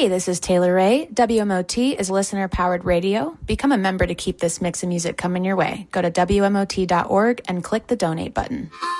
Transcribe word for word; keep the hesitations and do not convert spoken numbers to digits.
Hey, this is Taylor Ray. W M O T is listener-powered radio. Become a member to keep this mix of music coming your way. Go to W M O T dot org and click the donate button.